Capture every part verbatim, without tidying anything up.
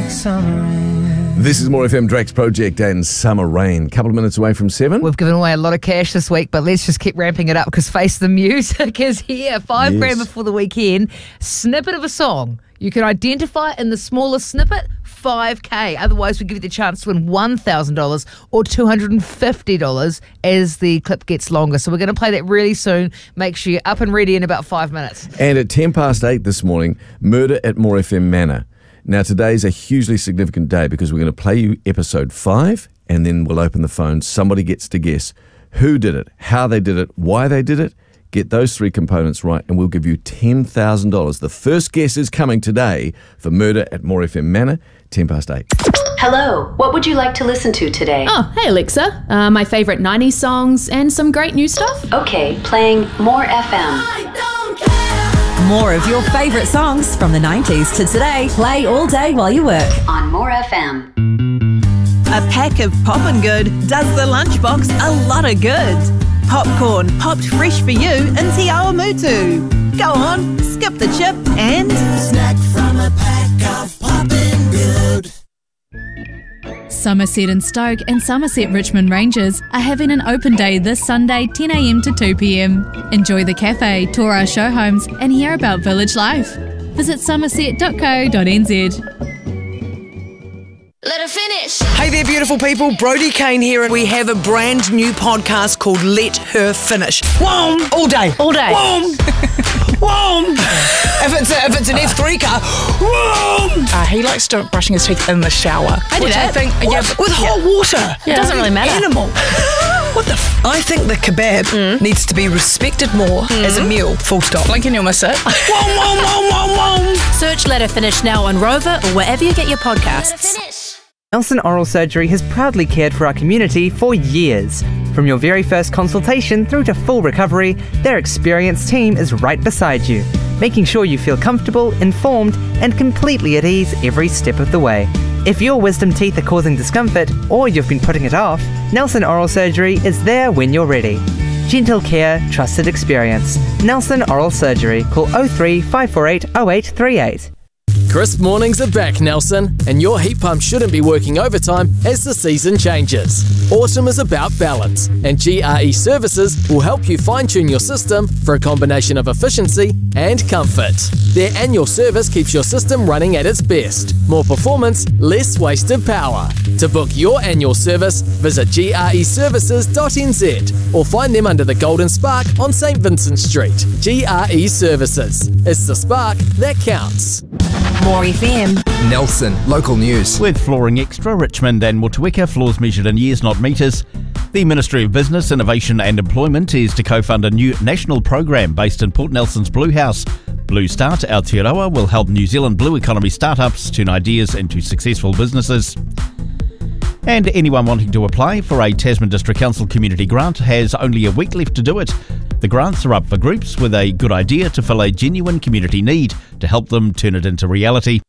Summer rain. This is More F M, Drake's Project and Summer Rain. Couple of minutes away from seven. We've given away a lot of cash this week, but let's just keep ramping it up because Face the Music is here. Five Yes. grand before the weekend. Snippet of a song. You can identify in the smallest snippet, five K. Otherwise, we give you the chance to win one thousand dollars or two hundred fifty dollars as the clip gets longer. So we're going to play that really soon. Make sure you're up and ready in about five minutes. And at ten past eight this morning, Murder at More F M Manor. Now, today's a hugely significant day because we're going to play you episode five and then we'll open the phone. Somebody gets to guess who did it, how they did it, why they did it. Get those three components right and we'll give you ten thousand dollars. The first guess is coming today for Murder at More F M Manor, ten past eight. Hello, what would you like to listen to today? Oh, hey Alexa. Uh, my favourite nineties songs and some great new stuff. Okay, playing More F M. More of your favourite songs from the nineties to today. Play all day while you work. On More F M. A pack of Poppin' Good does the lunchbox a lot of good. Popcorn popped fresh for you in Te Awamutu. Go on, skip the chip and Snack from a pack of Poppin' Good. Somerset and Stoke and Somerset Richmond Rangers are having an open day this Sunday ten a m to two p m. Enjoy the cafe, tour our show homes and hear about village life. Visit somerset dot co dot n z. Let her finish. Hey there, beautiful people. Brody Kane here, and we have a brand new podcast called Let Her Finish. Whoom! All day. All day. Whoom! Whoom! If it's, a, if it's an F three car, whoom! Uh, he likes to brushing his teeth in the shower. I do which that. I think, What? yeah, but- With yeah. hot water. It doesn't really matter. Animal. What the f- I think the kebab Mm. needs to be respected more as a meal. Full stop. Blink and you'll miss it. Whoom, whoom, whoom, whoom, whoom. Search Let Her Finish now on Rover or wherever you get your Let her podcasts. finish. Nelson Oral Surgery has proudly cared for our community for years. From your very first consultation through to full recovery, their experienced team is right beside you, making sure you feel comfortable, informed, and completely at ease every step of the way. If your wisdom teeth are causing discomfort or you've been putting it off, Nelson Oral Surgery is there when you're ready. Gentle care, trusted experience. Nelson Oral Surgery. Call oh three, five four eight, oh eight three eight. Crisp mornings are back, Nelson, and your heat pump shouldn't be working overtime as the season changes. Autumn is about balance, and G R E Services will help you fine-tune your system for a combination of efficiency and comfort. Their annual service keeps your system running at its best. More performance, less wasted power. To book your annual service, visit G R E services dot n z or find them under the Golden Spark on St Vincent Street. G R E Services. It's the spark that counts. More F M. Nelson, local news. With Flooring Extra, Richmond and Motueka, floors measured in years, not metres. The Ministry of Business, Innovation and Employment is to co-fund a new national program based in Port Nelson's Blue House. Blue Start Aotearoa will help New Zealand blue economy startups turn ideas into successful businesses. And anyone wanting to apply for a Tasman District Council community grant has only a week left to do it. The grants are up for groups with a good idea to fill a genuine community need to help them turn it into reality.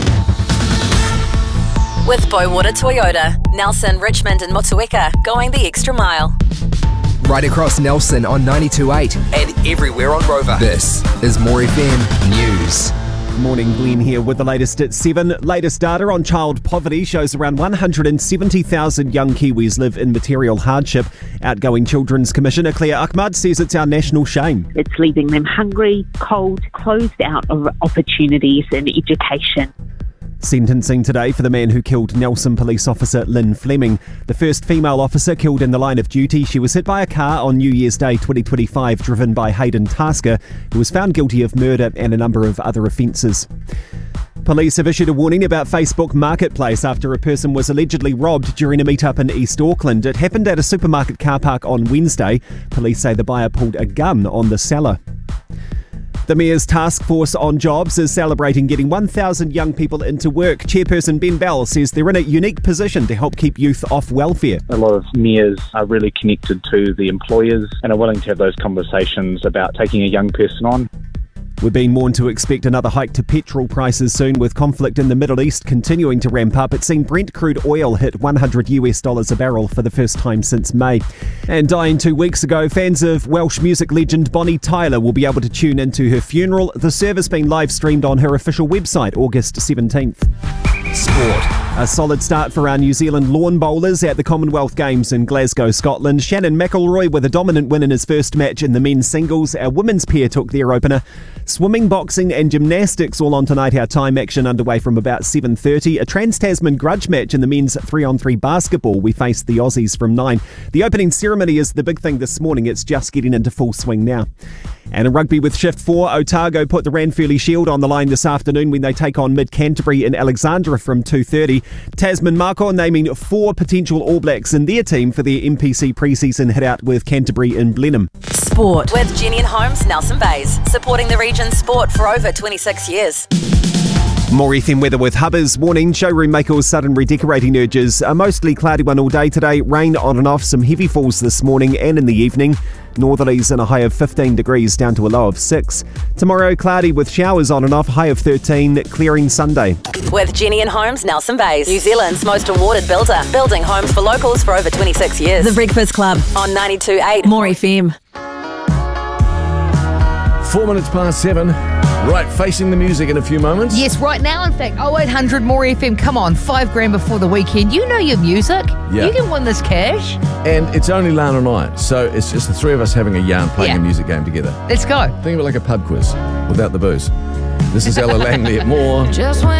With Boywater Toyota, Nelson, Richmond and Motueka, going the extra mile. Right across Nelson on ninety-two point eight and everywhere on Rover. This is More F M News. Morning, Glenn here with the latest at seven. Latest data on child poverty shows around one hundred seventy thousand young Kiwis live in material hardship. Outgoing Children's Commissioner Claire Ahmad says it's our national shame. It's leaving them hungry, cold, closed out of opportunities in education. Sentencing today for the man who killed Nelson police officer Lynn Fleming. The first female officer killed in the line of duty. She was hit by a car on New Year's Day twenty twenty-five, driven by Hayden Tasker, who was found guilty of murder and a number of other offences. Police have issued a warning about Facebook Marketplace after a person was allegedly robbed during a meet-up in East Auckland. It happened at a supermarket car park on Wednesday. Police say the buyer pulled a gun on the seller. The Mayor's Task Force on Jobs is celebrating getting one thousand young people into work. Chairperson Ben Bell says they're in a unique position to help keep youth off welfare. A lot of mayors are really connected to the employers and are willing to have those conversations about taking a young person on. We're being warned to expect another hike to petrol prices soon, with conflict in the Middle East continuing to ramp up. It's seen Brent crude oil hit one hundred US dollars a barrel for the first time since May. And dying two weeks ago, fans of Welsh music legend Bonnie Tyler will be able to tune into her funeral. The service being live streamed on her official website August seventeenth. Sport. A solid start for our New Zealand lawn bowlers at the Commonwealth Games in Glasgow, Scotland. Shannon McElroy with a dominant win in his first match in the men's singles. Our women's pair took their opener. Swimming, boxing and gymnastics all on tonight. Our time action underway from about seven thirty. A Trans-Tasman grudge match in the men's three on three basketball. We face the Aussies from nine. The opening ceremony is the big thing this morning. It's just getting into full swing now. And in rugby with Shift four, Otago put the Ranfurly Shield on the line this afternoon when they take on Mid-Canterbury in Alexandra from two thirty. Tasman Mako naming four potential All Blacks in their team for their M P C pre-season hit-out with Canterbury in Blenheim. Sport with Jenny and Holmes, Nelson Bays, supporting the region's sport for over twenty-six years. More F M weather with Hubbers. Warning, showroom makers sudden redecorating urges. A mostly cloudy one all day today. Rain on and off, some heavy falls this morning and in the evening. Northerlies and a high of fifteen degrees down to a low of six. Tomorrow, cloudy with showers on and off, high of thirteen, clearing Sunday. With Jenny and Holmes, Nelson Bays, New Zealand's most awarded builder, building homes for locals for over twenty-six years. The Breakfast Club on ninety-two point eight More F M. Four minutes past seven. Right, facing the music in a few moments. Yes, right now, in fact, oh eight hundred More F M. Come on, five grand before the weekend. You know your music. Yeah. You can win this cash. And it's only Lana and I, so it's just the three of us having a yarn, playing Yeah. a music game together. Let's go. Think of it like a pub quiz without the booze. This is Ella Langley at More. Just when